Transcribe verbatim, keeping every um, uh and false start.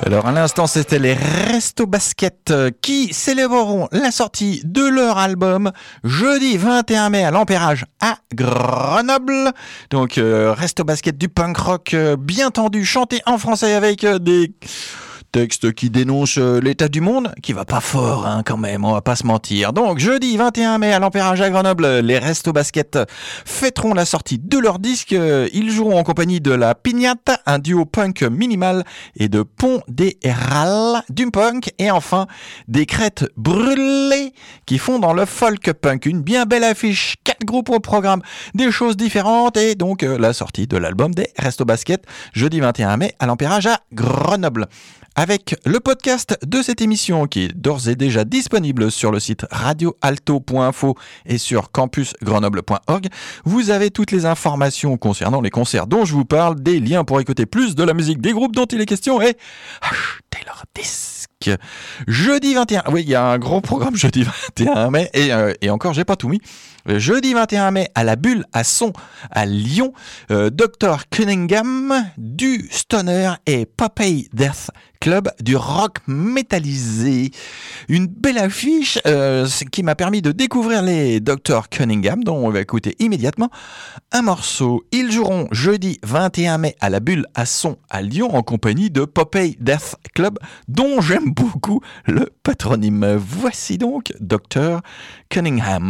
Alors à l'instant, c'était les Resto Basket qui célébreront la sortie de leur album jeudi vingt et un mai à l'Ampérage à Grenoble. Donc euh, Resto Basket du punk rock euh, bien tendu, chanté en français avec euh, des texte qui dénonce euh, l'état du monde, qui va pas fort hein, quand même, on va pas se mentir. Donc jeudi vingt et un mai à l'Ampérage à Grenoble, les Resto Basket fêteront la sortie de leur disque. Ils joueront en compagnie de la Pignata, un duo punk minimal, et de Pont des Rales, du punk, et enfin des Crêtes Brûlées qui font dans le folk punk. Une bien belle affiche, quatre groupes au programme, des choses différentes, et donc euh, la sortie de l'album des Resto Basket jeudi vingt et un mai à l'Ampérage à Grenoble. Avec le podcast de cette émission qui est d'ores et déjà disponible sur le site radio alto point info et sur campus grenoble point org, vous avez toutes les informations concernant les concerts dont je vous parle, des liens pour écouter plus de la musique des groupes dont il est question et acheter leur disque. Jeudi vingt et un, oui, il y a un gros programme jeudi vingt et un mai et, euh, et encore, j'ai pas tout mis. Jeudi vingt et un mai à la Bulle à Son à Lyon, euh, docteur Cunningham du Stoner et Popeye Death Club du rock métallisé. Une belle affiche euh, qui m'a permis de découvrir les docteur Cunningham, dont on va écouter immédiatement un morceau. Ils joueront jeudi vingt et un mai à la Bulle à Son à Lyon en compagnie de Popeye Death Club, dont j'aime beaucoup le patronyme. Voici donc docteur Cunningham.